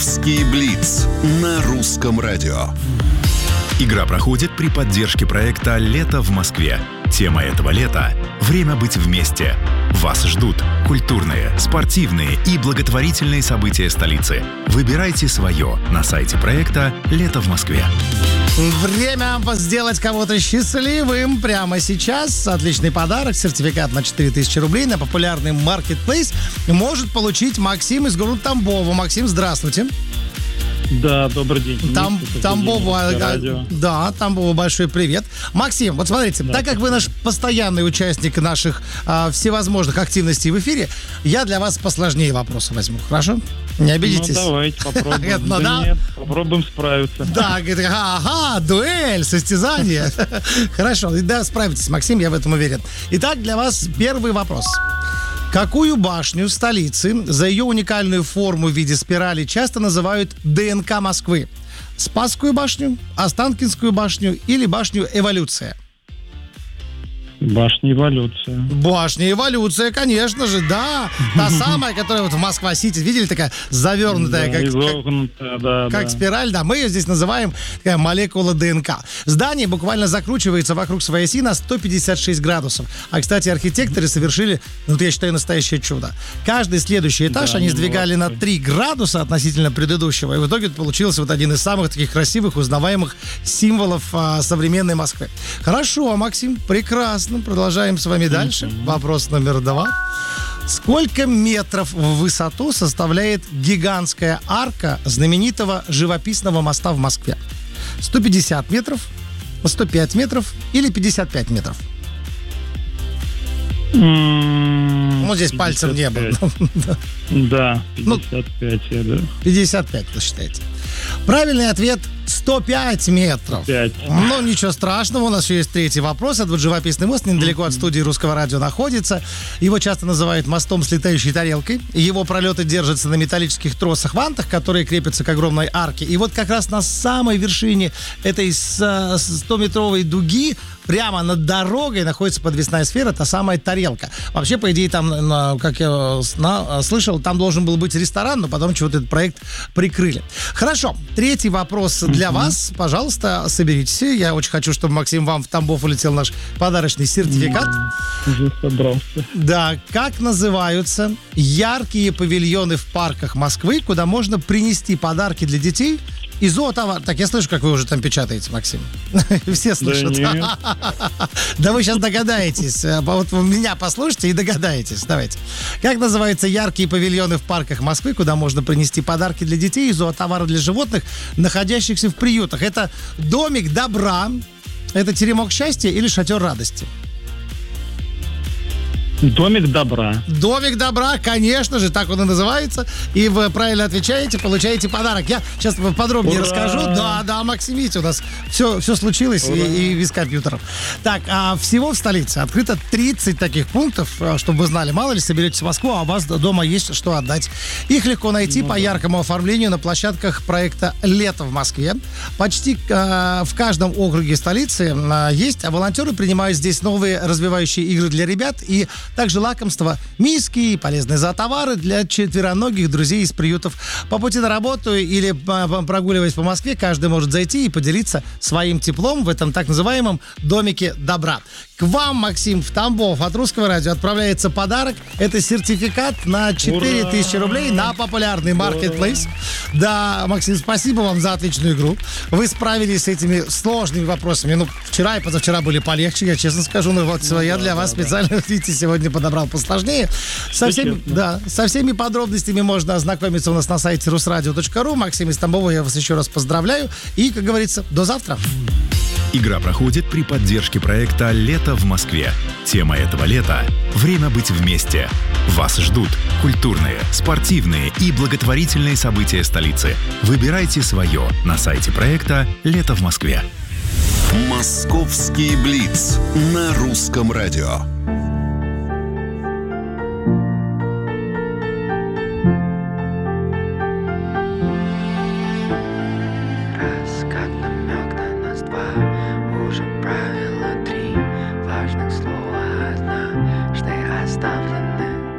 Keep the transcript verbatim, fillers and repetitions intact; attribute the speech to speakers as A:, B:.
A: Московский блиц на русском радио.
B: Игра проходит при поддержке проекта «Лето в Москве». Тема этого лета – время быть вместе. Вас ждут культурные, спортивные и благотворительные события столицы. Выбирайте свое на сайте проекта «Лето в Москве».
C: Время сделать кого-то счастливым прямо сейчас. Отличный подарок. Сертификат на четыре тысячи рублей на популярный маркетплейс может получить Максим из города Тамбова. Максим, здравствуйте.
D: Да, добрый день.
C: Там, Тамбову, да, Тамбову большой привет. Максим, вот смотрите, да, так как вы наш постоянный участник наших а, всевозможных активностей в эфире, я для вас посложнее вопросы возьму, хорошо? Не обидитесь?
D: Ну, давайте попробуем.
C: Ну,
D: да
C: да?
D: Нет, попробуем справиться.
C: Да, говорит, ага, дуэль, состязание. Хорошо, да, справитесь, Максим, я в этом уверен. Итак, для вас первый вопрос. Какую башню столицы за ее уникальную форму в виде спирали часто называют ДНК Москвы? Спасскую башню, Останкинскую башню или башню Эволюция?
D: Башня Эволюция.
C: Башня Эволюция, конечно же, да. Та самая, которая вот в Москва-Сити, видели, такая завернутая,
D: Да,
C: как,
D: изогнутая, да,
C: как
D: да.
C: спираль, да. Мы ее здесь называем такая молекула ДНК. Здание буквально закручивается вокруг своей оси на сто пятьдесят шесть градусов. А, кстати, архитекторы совершили, ну, я считаю, настоящее чудо. Каждый следующий этаж
D: Да,
C: они
D: они
C: сдвигали
D: молодцы.
C: на три градуса относительно предыдущего. И в итоге получился вот один из самых таких красивых, узнаваемых символов а, современной Москвы. Хорошо, Максим, прекрасно. Продолжаем с вами дальше. Вопрос номер два. Сколько метров в высоту составляет гигантская арка знаменитого живописного моста в Москве? сто пятьдесят метров, сто пять метров или пятьдесят пять метров?
D: М,
C: Ну, здесь пальцем не было.
D: Да, пятьдесят пять, я, да.
C: пятьдесят пять, вы считаете. Правильный ответ сто пять метров.
D: пять.
C: Ну, ничего страшного, у нас еще есть третий вопрос. Это вот живописный мост, недалеко от студии Русского радио находится. Его часто называют мостом с летающей тарелкой. Его пролеты держатся на металлических тросах-вантах, которые крепятся к огромной арке. И вот как раз на самой вершине этой стометровой дуги, прямо над дорогой, находится подвесная сфера, та самая тарелка. Вообще, по идее, там, как я слышал, там должен был быть ресторан, но потом чего-то этот проект прикрыли. Хорошо, третий вопрос для mm-hmm. вас. Пожалуйста, соберитесь. Я очень хочу, чтобы, Максим, вам в Тамбов улетел наш подарочный сертификат.
D: Mm-hmm. Уже собрался.
C: Да, как называются яркие павильоны в парках Москвы, куда можно принести подарки для детей и зоотовар? Так, я слышу, как вы уже там печатаете, Максим. Все слышат.
D: Да,
C: да вы сейчас догадаетесь. Вот вы меня послушайте и догадаетесь. Давайте. Как называются яркие павильоны в парках Москвы, куда можно принести подарки для детей и зоотовары для животных, находящихся в приютах? Это домик добра, это теремок счастья или шатер радости?
D: Домик добра.
C: Домик добра, конечно же, так он и называется. И вы правильно отвечаете, получаете подарок. Я сейчас подробнее
D: Ура!
C: расскажу. Да, да, Максим, видите, у нас все, все случилось и, и без компьютеров. Так, а всего в столице открыто тридцать таких пунктов, чтобы вы знали. Мало ли, соберетесь в Москву, а у вас дома есть что отдать. Их легко найти ну, по яркому оформлению на площадках проекта «Лето в Москве». Почти э, в каждом округе столицы э, есть, а волонтеры принимают здесь новые развивающие игры для ребят и также лакомства, миски и полезные зоотовары для четвероногих друзей из приютов. По пути на работу или прогуливаясь по Москве, каждый может зайти и поделиться своим теплом в этом так называемом домике добра. К вам, Максим, в Тамбов от Русского радио отправляется подарок. Это сертификат на четыре тысячи рублей на популярный маркетплейс. Да, Максим, спасибо вам за отличную игру. Вы справились с этими сложными вопросами. Ну, вчера и позавчера были полегче, я честно скажу. Но вот ну, я да, для вас да, специально, да. видите, сегодня подобрал посложнее. Со всеми, да, со всеми подробностями можно ознакомиться у нас на сайте русрадио точка ру. Максим из Тамбова, я вас еще раз поздравляю. И, как говорится, до завтра.
B: Игра проходит при поддержке проекта «Лето в Москве». Тема этого лета – время быть вместе. Вас ждут культурные, спортивные и благотворительные события столицы. Выбирайте свое на сайте проекта «Лето в Москве».
A: Московский блиц на русском радио.